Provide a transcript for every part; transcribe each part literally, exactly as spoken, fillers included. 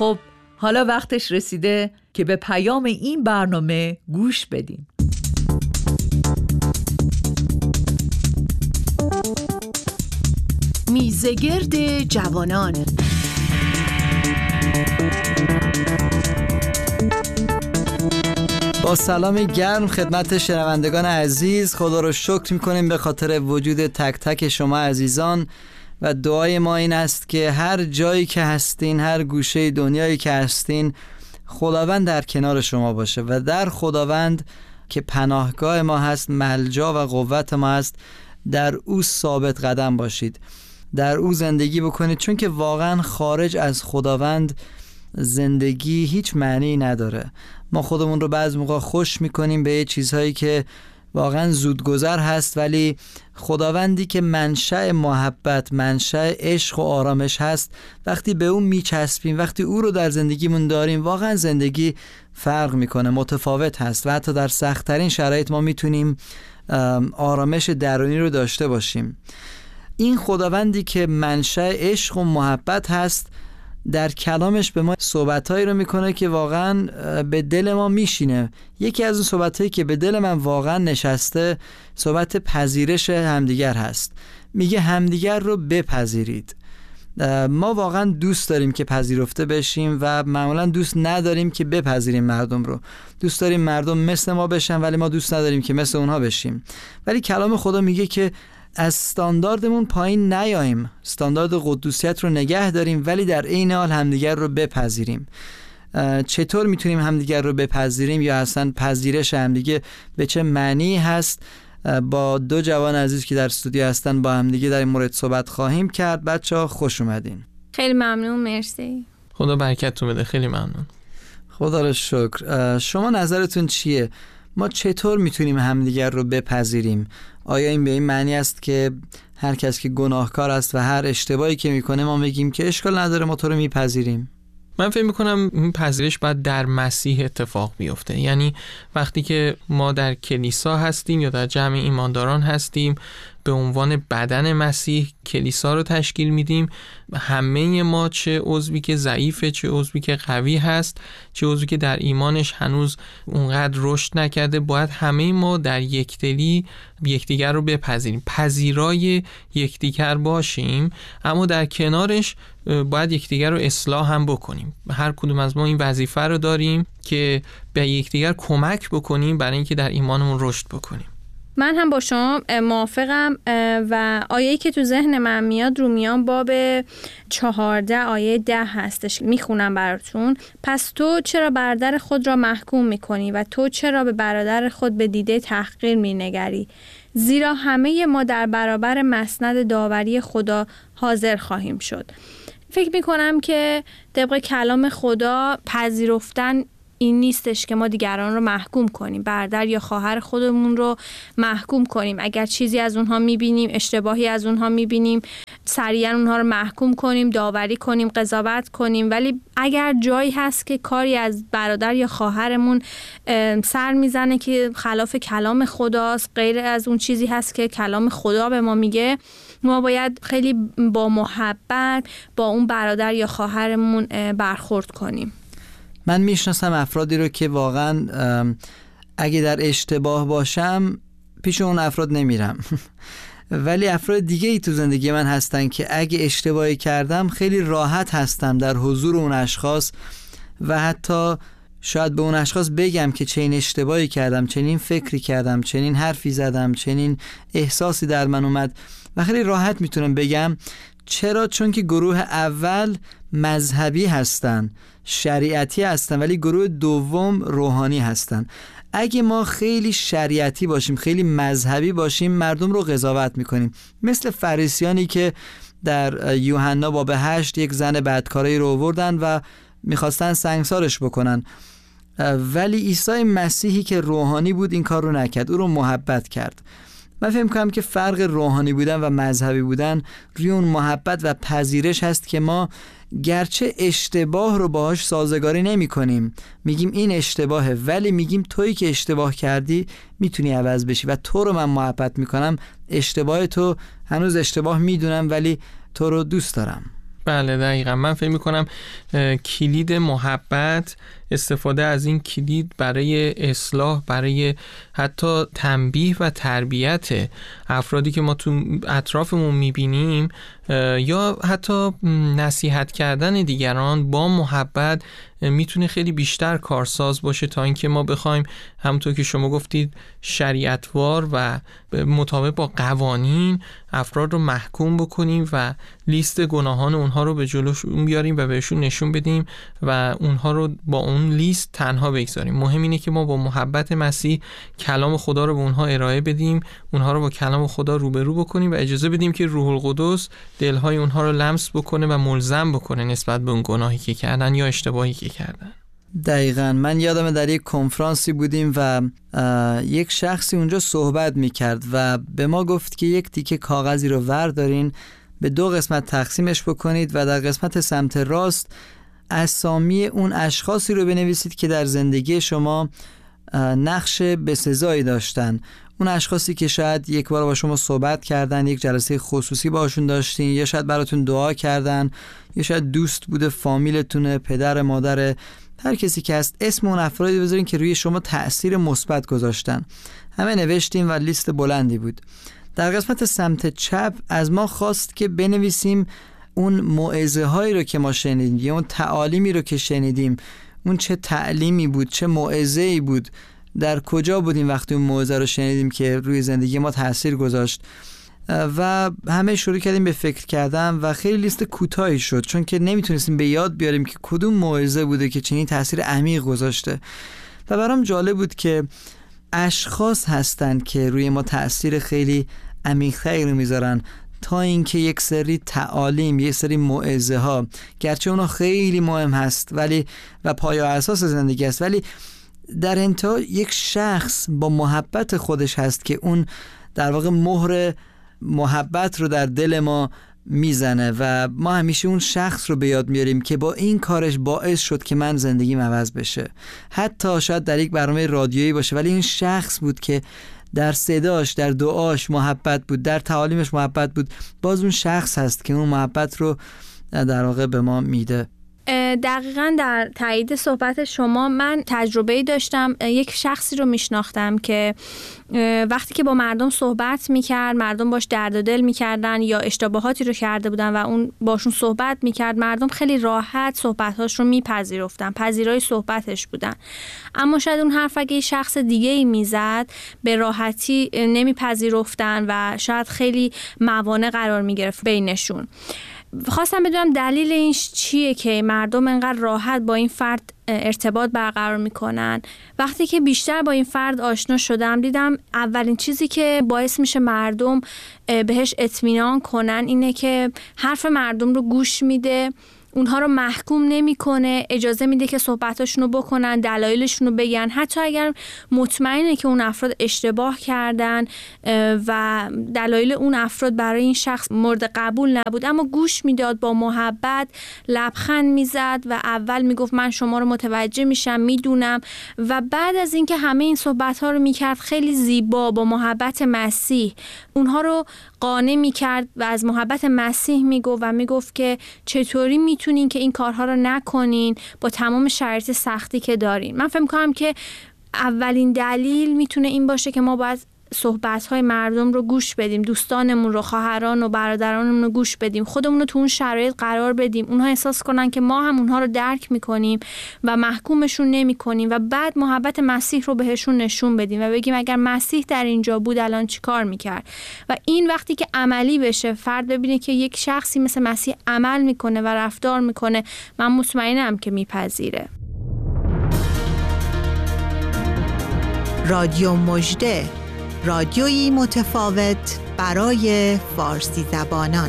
خب حالا وقتش رسیده که به پیام این برنامه گوش بدیم. میزگرد جوانان. با سلام گرم خدمت شنوندگان عزیز، خدا رو شکر میکنیم به خاطر وجود تک تک شما عزیزان و دعای ما این است که هر جایی که هستین، هر گوشه دنیایی که هستین، خداوند در کنار شما باشه و در خداوند که پناهگاه ما هست، ملجا و قوت ما هست، در او ثابت قدم باشید، در او زندگی بکنید، چون که واقعا خارج از خداوند زندگی هیچ معنی نداره. ما خودمون رو بعض موقع خوش میکنیم به چیزهایی که واقعا زودگذر هست، ولی خداوندی که منشأ محبت، منشأ عشق و آرامش هست، وقتی به اون میچسبیم، وقتی او رو در زندگیمون داریم، واقعا زندگی فرق میکنه، متفاوت هست و حتی در سخت‌ترین شرایط ما میتونیم آرامش درونی رو داشته باشیم. این خداوندی که منشأ عشق و محبت هست در کلامش به ما صحبتایی رو میکنه که واقعا به دل ما میشینه. یکی از اون صحبتایی که به دل من واقعا نشسته صحبت پذیرش همدیگر هست. میگه همدیگر رو بپذیرید. ما واقعا دوست داریم که پذیرفته بشیم و معمولا دوست نداریم که بپذیریم مردم رو. دوست داریم مردم مثل ما بشن ولی ما دوست نداریم که مثل اونها بشیم. ولی کلام خدا میگه که از استانداردمون پایین نیاییم، استاندارد قدوسیت رو نگه داریم ولی در عین حال همدیگر رو بپذیریم. چطور میتونیم همدیگر رو بپذیریم یا اصلا پذیرش همدیگه به چه معنی هست؟ با دو جوان عزیز که در استودیو هستن با همدیگه در این مورد صحبت خواهیم کرد. بچه‌ها خوش اومدین. خیلی ممنون، مرسی. خدا برکتتون بده. خیلی ممنون. خدا رو شکر. شما نظرتون چیه؟ ما چطور میتونیم همدیگر رو بپذیریم؟ آیا این به این معنی است که هر کس که گناهکار است و هر اشتباهی که میکنه ما میگیم که اشکال نداره ما تو رو میپذیریم؟ من فکر میکنم این پذیرش باید در مسیح اتفاق بیفته. یعنی وقتی که ما در کلیسا هستیم یا در جمع ایمانداران هستیم، به عنوان بدن مسیح کلیسا رو تشکیل میدیم، همه ما چه عضوی که ضعیفه، چه عضوی که قوی هست، چه عضوی که در ایمانش هنوز اونقدر رشد نکرده، باید همه ما در یکدلی یکدیگر رو بپذیریم، پذیرای یکدیگر باشیم، اما در کنارش باید یکدیگر رو اصلاح هم بکنیم. هر کدوم از ما این وظیفه رو داریم که به یکدیگر کمک بکنیم برای اینکه در ایمانمون رشد بکنیم. من هم با شما موافقم و آیه‌ای که تو ذهن من میاد رومیان باب چهارده آیه ده هستش، میخونم براتون. پس تو چرا برادر خود را محکوم میکنی و تو چرا به برادر خود به دیده تحقیر مینگری؟ زیرا همه ما در برابر مسند داوری خدا حاضر خواهیم شد. فکر میکنم که طبق کلام خدا پذیرفتن این نیستش که ما دیگران رو محکوم کنیم، برادر یا خواهر خودمون رو محکوم کنیم. اگر چیزی از اونها میبینیم، اشتباهی از اونها میبینیم، سریعا اونها رو محکوم کنیم، داوری کنیم، قضاوت کنیم. ولی اگر جایی هست که کاری از برادر یا خواهرمون سر میزنه که خلاف کلام خداست، غیر از اون چیزی هست که کلام خدا به ما میگه، ما باید خیلی با محبت با اون برادر یا خواهرمون برخورد کنیم. من میشناسم افرادی رو که واقعا اگه در اشتباه باشم پیش اون افراد نمیرم ولی افراد دیگه ای تو زندگی من هستن که اگه اشتباهی کردم خیلی راحت هستم در حضور اون اشخاص و حتی شاید به اون اشخاص بگم که چنین اشتباهی کردم، چنین فکری کردم، چنین حرفی زدم، چنین احساسی در من اومد و خیلی راحت میتونم بگم. چرا؟ چون که گروه اول مذهبی هستن، شریعتی هستن، ولی گروه دوم روحانی هستن. اگه ما خیلی شریعتی باشیم، خیلی مذهبی باشیم، مردم رو قضاوت میکنیم، مثل فریسیانی که در یوحنا باب هشت یک زن بدکاری رو آوردن و میخواستن سنگسارش بکنن، ولی عیسی مسیحی که روحانی بود این کار رو نکرد، او رو محبت کرد. من فهم کنم که فرق روحانی بودن و مذهبی بودن روی اون محبت و پذیرش هست که ما گرچه اشتباه رو باهاش سازگاری نمی کنیم، میگیم این اشتباهه، ولی میگیم تویی که اشتباه کردی میتونی عوض بشی و تو رو من محبت میکنم، اشتباه تو هنوز اشتباه میدونم ولی تو رو دوست دارم. بله دقیقا. من فکر میکنم کلید محبت، استفاده از این کلید برای اصلاح، برای حتی تنبیه و تربیت افرادی که ما تو اطرافمون میبینیم یا حتی نصیحت کردن دیگران با محبت میتونه خیلی بیشتر کارساز باشه تا اینکه ما بخوایم همونطور که شما گفتید شریعتوار و مطابق با قوانین افراد رو محکوم بکنیم و لیست گناهان اونها رو به جلوشون بیاریم و بهشون نشون بدیم و اونها رو با اون لیست تنها بگذاریم. مهم اینه که ما با محبت مسیح کلام خدا رو به اونها ارائه بدیم، اونها رو با کلام خدا روبرو بکنیم و اجازه بدیم که روح القدس دلهای اونها رو لمس بکنه و ملزم بکنه نسبت به اون گناهی که کردن یا اشتباهی که کردن. دقیقاً. من یادم در یک کنفرانسی بودیم و یک شخصی اونجا صحبت میکرد و به ما گفت که یک تیکه کاغذی رو وردارین، به دو قسمت تقسیمش بکنید و در قسمت سمت راست اسامی اون اشخاصی رو بنویسید که در زندگی شما نقش بسزایی داشتن. اون اشخاصی که شاید یک بار با شما صحبت کردن، یک جلسه خصوصی باشون داشتین، یا شاید براتون دعا کردن، یا شاید دوست بوده، فامیلتونه، پدر، مادر، هر کسی که هست اسم اون افرادی بذارین که روی شما تأثیر مثبت گذاشتن. همه نوشتیم و لیست بلندی بود. در قسمت سمت چپ از ما خواست که بنویسیم اون موعظه هایی رو که ما شنیدیم یا اون تعالیمی رو که شنیدیم، اون چه تعلیمی بود، چه موعظه‌ای بود، در کجا بودیم وقتی اون موعظه رو شنیدیم که روی زندگی ما تأثیر گذاشت. و همه شروع کردیم به فکر کردن و خیلی لیست کوتاهی شد، چون که نمیتونستیم به یاد بیاریم که کدوم موعظه بوده که چنین تأثیر عمیق گذاشته. و برام جالب بود که اشخاص هستن که روی ما تأثیر خیلی عمیق‌تری رو میذارن تا اینکه یک سری تعالیم، یک سری موعظه ها، گرچه اونا خیلی مهم هست ولی و پایه و اساس زندگی است، ولی در انتها یک شخص با محبت خودش هست که اون در واقع مهر محبت رو در دل ما میزنه و ما همیشه اون شخص رو به یاد میاریم که با این کارش باعث شد که من زندگیم عوض بشه. حتی شاید در یک برنامه رادیویی باشه ولی این شخص بود که در صداش، در دعاش محبت بود، در تعالیمش محبت بود. باز اون شخص هست که اون محبت رو در واقع به ما میده. دقیقاً در تایید صحبت شما من تجربه‌ای داشتم. یک شخصی رو میشناختم که وقتی که با مردم صحبت میکرد، مردم باش درد و دل میکردن یا اشتباهاتی رو کرده بودن و اون باشون صحبت میکرد، مردم خیلی راحت صحبتاش رو میپذیرفتن، پذیرای صحبتش بودن. اما شاید اون حرف اگه یه شخص دیگه‌ای میزد به راحتی نمیپذیرفتن و شاید خیلی موانع قرار میگرفت بینشون. خواستم بدونم دلیل این چیه که مردم انقدر راحت با این فرد ارتباط برقرار میکنن. وقتی که بیشتر با این فرد آشنا شدم دیدم اولین چیزی که باعث میشه مردم بهش اطمینان کنن اینه که حرف مردم رو گوش میده، اونها رو محکوم نمیکنه، اجازه میده که صحبتاشونو بکنن، دلایلشونو بگن، حتی اگر مطمئنه که اون افراد اشتباه کردن و دلایل اون افراد برای این شخص مورد قبول نبود، اما گوش میداد، با محبت لبخند میزد و اول میگفت من شما رو متوجه میشم، میدونم، و بعد از اینکه همه این صحبت‌ها رو میکرد خیلی زیبا با محبت مسیح اونها رو قانع میکرد و از محبت مسیح میگفت و میگفت که چطوری میتونین که این کارها رو نکنین با تمام شرایط سختی که دارین. من فکر می‌کنم که اولین دلیل میتونه این باشه که ما باید صحبت‌های مردم رو گوش بدیم، دوستانمون رو، خواهران و برادرانمون رو گوش بدیم، خودمون رو تو اون شرایط قرار بدیم، اونها احساس کنن که ما هم اونها رو درک می‌کنیم و محکومشون نمی‌کنیم و بعد محبت مسیح رو بهشون نشون بدیم و بگیم اگر مسیح در اینجا بود الان چیکار می‌کرد. و این وقتی که عملی بشه، فرد ببینه که یک شخصی مثل مسیح عمل می‌کنه و رفتار می‌کنه، من مطمئنم که میپذیره. رادیو مژده، رادیویی متفاوت برای فارسی زبانان.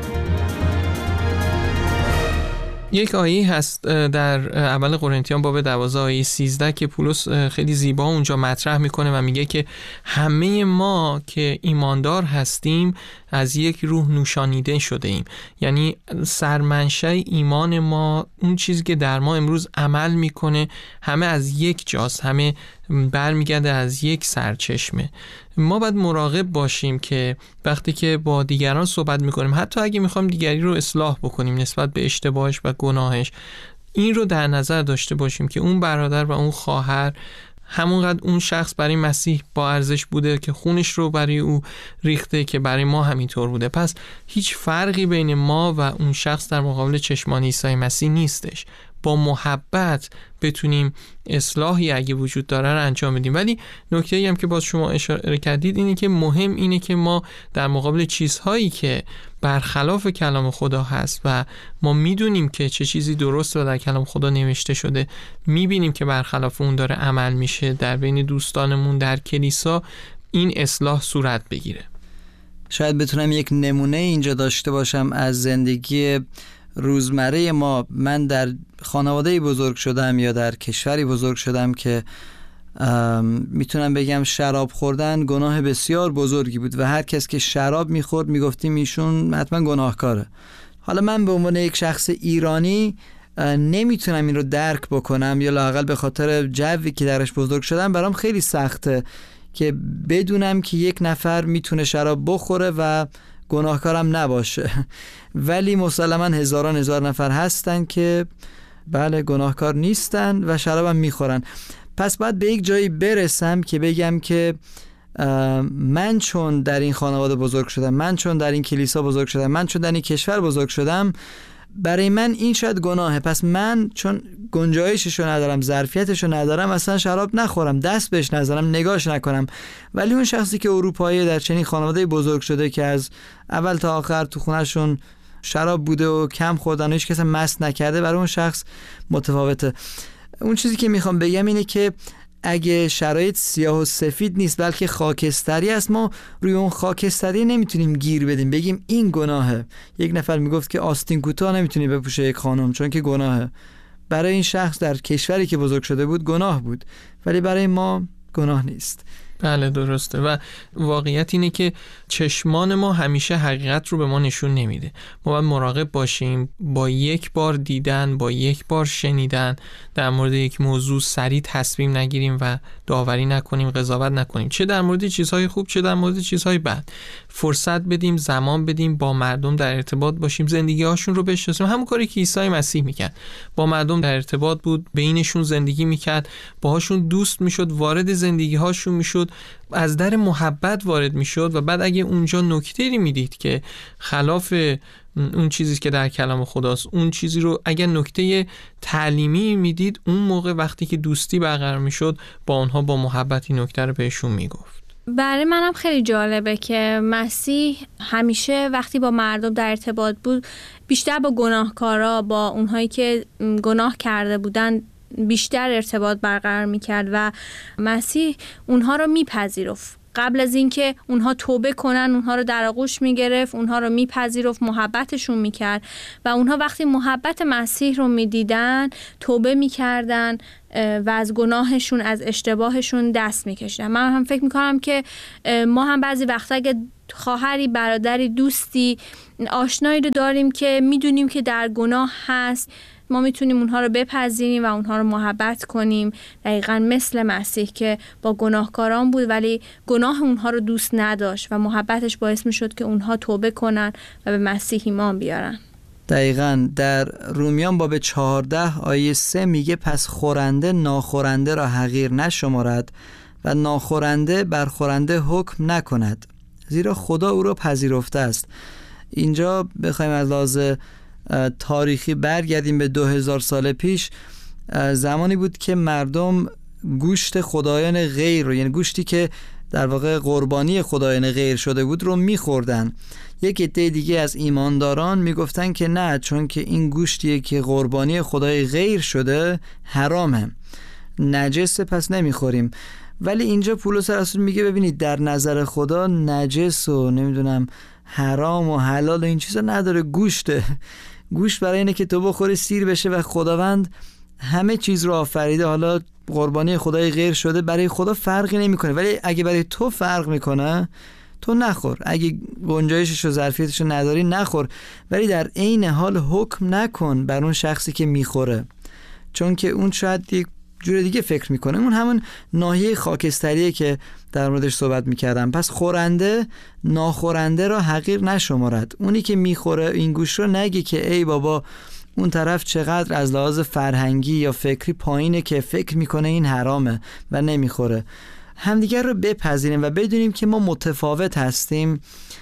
یک آیه هست در اول قرنتیان باب دوازده آیه سیزده که پولس خیلی زیبا اونجا مطرح میکنه و میگه که همه ما که ایماندار هستیم از یک روح نوشانیده شده ایم. یعنی سرمنشأ ایمان ما، اون چیزی که در ما امروز عمل میکنه، همه از یک جاست، همه برمیگرده از یک سرچشمه. ما باید مراقب باشیم که وقتی که با دیگران صحبت میکنیم، حتی اگه میخوایم دیگری رو اصلاح بکنیم نسبت به اشتباهش و گناهش، این رو در نظر داشته باشیم که اون برادر و اون خواهر همونقدر اون شخص برای مسیح با ارزش بوده که خونش رو برای او ریخته که برای ما همینطور بوده. پس هیچ فرقی بین ما و اون شخص در مقابل چشمان عیسی مسیح نیستش. با محبت بتونیم اصلاحی اگه وجود داره رو انجام بدیم. ولی نکته‌ای هم که باز شما اشاره کردید اینه که مهم اینه که ما در مقابل چیزهایی که برخلاف کلام خدا هست و ما میدونیم که چه چیزی درست و در کلام خدا نوشته شده، میبینیم که برخلاف اون داره عمل میشه در بین دوستانمون در کلیسا، این اصلاح صورت بگیره. شاید بتونم یک نمونه اینجا داشته باشم از زندگی روزمره ما. من در خانواده‌ای بزرگ شدم یا در کشوری بزرگ شدم که میتونم بگم شراب خوردن گناه بسیار بزرگی بود و هر کس که شراب میخورد میگفتیم ایشون حتما گناهکاره. حالا من به عنوان یک شخص ایرانی نمیتونم این رو درک بکنم، یا لااقل به خاطر جوی که درش بزرگ شدم برام خیلی سخته که بدونم که یک نفر میتونه شراب بخوره و گناهکارم نباشه. ولی مسلما هزاران هزار نفر هستن که بله گناهکار نیستن و شرابم میخورن. پس باید به یک جایی برسم که بگم که من چون در این خانواده بزرگ شدم، من چون در این کلیسا بزرگ شدم، من چون در این کشور بزرگ شدم، برای من این شاید گناهه. پس من چون گنجایششو ندارم، ظرفیتشو ندارم، اصلا شراب نخورم، دست بهش نذارم، نگاهش نکنم. ولی اون شخصی که اروپایی در چنین خانواده بزرگ شده که از اول تا آخر تو خونهشون شراب بوده و کم خوردن و هیچ کس مست نکرده، برای اون شخص متفاوته. اون چیزی که میخوام بگم اینه که اگه شرایط سیاه و سفید نیست بلکه خاکستری است، ما روی اون خاکستری نمیتونیم گیر بدیم بگیم این گناهه. یک نفر میگفت که آستین کوتاه نمیتونی بپوشه یک خانم چون که گناهه. برای این شخص در کشوری که بزرگ شده بود گناه بود، ولی برای ما گناه نیست. بله درسته. و واقعیت اینه که چشمان ما همیشه حقیقت رو به ما نشون نمیده. ما باید مراقب باشیم با یک بار دیدن، با یک بار شنیدن در مورد یک موضوع سریع تصمیم نگیریم و داوری نکنیم، قضاوت نکنیم، چه در مورد چیزهای خوب چه در مورد چیزهای بد. فرصت بدیم، زمان بدیم، با مردم در ارتباط باشیم، زندگی هاشون رو بشناسیم. همون کاری که عیسی مسیح میکرد، با مردم در ارتباط بود، بینشون زندگی میکرد، باهاشون دوست میشد، وارد زندگی هاشون میشد، از در محبت وارد میشد. و بعد اگه اونجا نکته‌ای میدید که خلاف اون چیزی که در کلام خداست، اون چیزی رو اگر نکته تعلیمی میدید، اون موقع وقتی که دوستی برقرار میشد با اونها با محبتی نکته رو بهشون میگفت. برای منم خیلی جالبه که مسیح همیشه وقتی با مردم در ارتباط بود، بیشتر با گناهکارا، با اونهایی که گناه کرده بودن بیشتر ارتباط برقرار میکرد و مسیح اونها رو میپذیرفت. قبل از اینکه اونها توبه کنن اونها رو در آغوش میگرفت، اونها رو میپذیرفت، محبتشون میکرد و اونها وقتی محبت مسیح رو میدیدن توبه میکردن و از گناهشون، از اشتباهشون دست میکشیدن. من هم فکر میکنم که ما هم بعضی وقتا اگه خواهری، برادری، دوستی، آشنایی رو داریم که میدونیم که در گناه هست، ما میتونیم اونها رو بپذیریم و اونها رو محبت کنیم، دقیقاً مثل مسیح که با گناهکاران بود ولی گناه اونها رو دوست نداشت و محبتش باعث میشد که اونها توبه کنن و به مسیح ایمان بیارن. دقیقاً در رومیان باب چهارده آیه سه میگه پس خورنده ناخورنده را حقیر نشمارد و ناخورنده بر خورنده حکم نکند، زیرا خدا او را پذیرفته است. اینجا بخوایم از لحاظ تاریخی برگردیم به دو هزار سال پیش، زمانی بود که مردم گوشت خدایان غیر رو، یعنی گوشتی که در واقع قربانی خدایان غیر شده بود رو میخوردن. یک عده دیگه از ایمانداران میگفتن که نه، چون که این گوشتیه که قربانی خدای غیر شده حرامه، نجسه، پس نمیخوریم. ولی اینجا پولس رسول میگه ببینید در نظر خدا نجس و نمیدونم حرام و حلال و این چیزا نداره، گوشته. گوشت برای اینه که تو بخوری سیر بشه و خداوند همه چیز رو آفریده. حالا قربانی خدای غیر شده برای خدا فرقی نمیکنه، ولی اگه برای تو فرق میکنه، تو نخور، اگه گنجایشش و ظرفیتش رو نداری نخور، ولی در عین حال حکم نکن بر اون شخصی که میخوره، چون که اون شاید یک جور دیگه فکر میکنه. اون همون ناحیه خاکستریه که در موردش صحبت میکردم. پس خورنده ناخورنده را حقیر نشمارد. اونی که میخوره این گوش رو نگه که ای بابا اون طرف چقدر از لحاظ فرهنگی یا فکری پایینه که فکر میکنه این حرامه و نمیخوره. همدیگر رو بپذیریم و بدونیم که ما متفاوت هستیم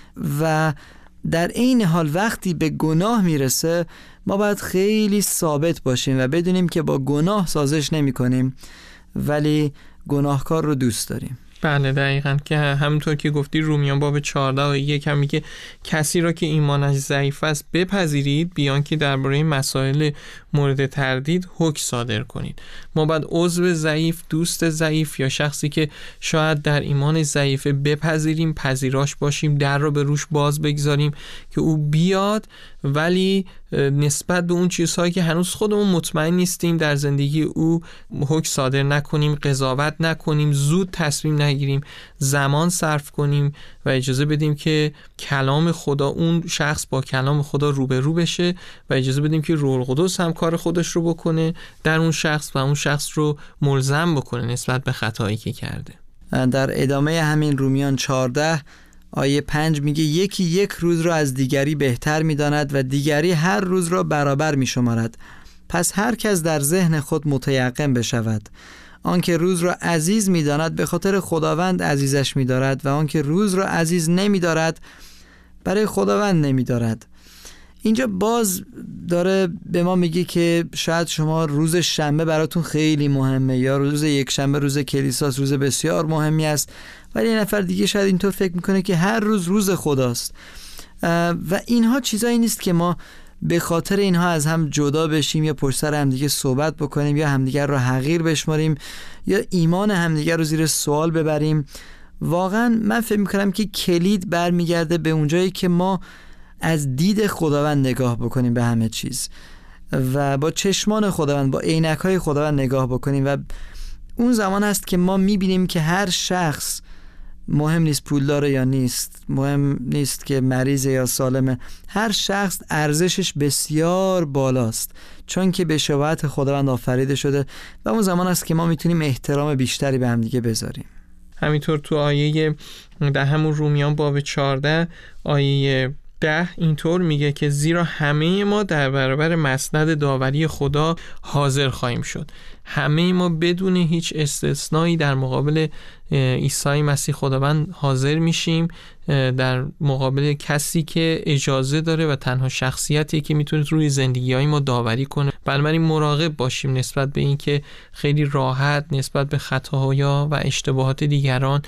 و در این حال وقتی به گناه میرسه ما باید خیلی ثابت باشیم و بدونیم که با گناه سازش نمی کنیم ولی گناهکار رو دوست داریم. بله دقیقاً، که همونطور که گفتی رومیان باب چهارده و یک هم میگه کسی را که ایمانش ضعیف است بپذیرید بیان که درباره مسائل مورد تردید حکم صادر کنید. ما باید عضو ضعیف، دوست ضعیف یا شخصی که شاید در ایمان ضعیف بپذیریم، پذیراش باشیم، در رو به روش باز بگذاریم که او بیاد، ولی نسبت به اون چیزهایی که هنوز خودمون مطمئن نیستیم در زندگی او حکم صادر نکنیم، قضاوت نکنیم، زود تصمیم نگیریم، زمان صرف کنیم و اجازه بدیم که کلام خدا، اون شخص با کلام خدا روبرو بشه و اجازه بدیم که روح القدس هم کار خودش رو بکنه در اون شخص و اون شخص رو ملزم بکنه نسبت به خطایی که کرده. در ادامه همین رومیان چهارده آیه پنج میگه یکی یک روز را از دیگری بهتر میداند و دیگری هر روز را برابر میشمارد. پس هر کس در ذهن خود متیقن بشود. آنکه روز را عزیز میداند به خاطر خداوند عزیزش میدارد و آنکه روز را عزیز نمیدارد برای خداوند نمیدارد. اینجا باز داره به ما میگه که شاید شما روز شنبه براتون خیلی مهمه یا روز یک شنبه روز کلیساست، روز بسیار مهمی است، ولی یه نفر دیگه شاید اینطور فکر میکنه که هر روز روز خداست و اینها چیزایی نیست که ما به خاطر اینها از هم جدا بشیم یا پشت سر همدیگه صحبت بکنیم یا همدیگر رو حقیر بشماریم یا ایمان همدیگر رو زیر سوال ببریم. واقعا من فکر میکنم که کلید برمیگرده به اونجایی که ما از دید خداوند نگاه بکنیم به همه چیز و با چشمان خداوند، با عینک‌های خداوند نگاه بکنیم و اون زمان است که ما میبینیم که هر شخص، مهم نیست پولداره یا نیست، مهم نیست که مریضه یا سالمه، هر شخص ارزشش بسیار بالاست چون که به شباهت خداوند آفریده شده و اون زمان است که ما میتونیم احترام بیشتری به هم دیگه بذاریم. همینطور تو آیه در همون رومیان باب چهارده آیه ده اینطور میگه که زیرا همه ما در برابر مسند داوری خدا حاضر خواهیم شد. همه ما بدون هیچ استثنایی در مقابل عیسی مسیح خداوند حاضر میشیم، در مقابل کسی که اجازه داره و تنها شخصیتی که میتونه روی زندگی‌های ما داوری کنه. بنابراین مراقب باشیم نسبت به این که خیلی راحت نسبت به خطاها و اشتباهات دیگران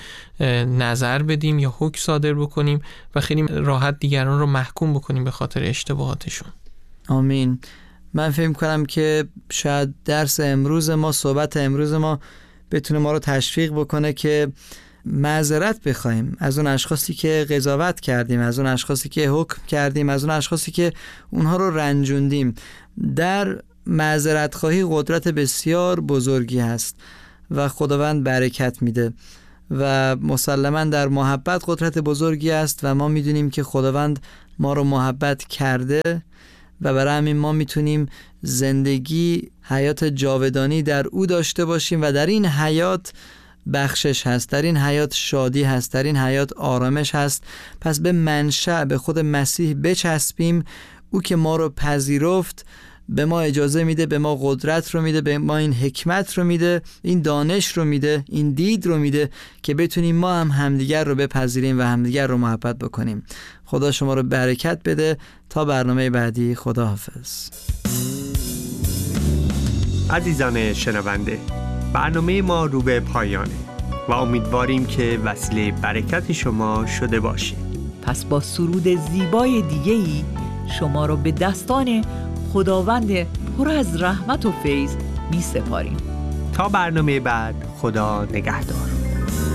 نظر بدیم یا حکم صادر بکنیم و خیلی راحت دیگران رو محکوم بکنیم به خاطر اشتباهاتشون. آمین. من فکر می‌کنم که شاید درس امروز ما، صحبت امروز ما بتونه ما رو تشویق بکنه که معذرت بخوایم از اون اشخاصی که قضاوت کردیم، از اون اشخاصی که حکم کردیم، از اون اشخاصی که اونها رو رنجوندیم. در معذرت خواهی قدرت بسیار بزرگی هست و خداوند برکت میده و مسلماً در محبت قدرت بزرگی است و ما میدونیم که خداوند ما رو محبت کرده و برای همین ما میتونیم زندگی، حیات جاودانی در او داشته باشیم و در این حیات بخشش هست، در این حیات شادی هست، در این حیات آرامش هست. پس به منشأ، به خود مسیح بچسبیم. او که ما رو پذیرفت به ما اجازه میده، به ما قدرت رو میده، به ما این حکمت رو میده، این دانش رو میده، این دید رو میده که بتونیم ما هم همدیگر رو بپذیریم و همدیگر رو محبت بکنیم. خدا شما رو برکت بده. تا برنامه بعدی، خدا حافظ. عزیزان شنونده، برنامه ما رو به پایانه و امیدواریم که وسیله برکت شما شده باشیم. پس با سرود زیبای دیگه‌ای شما رو به دستان خداوند پر از رحمت و فیض می سپاریم. تا برنامه بعد، خدا نگهدار.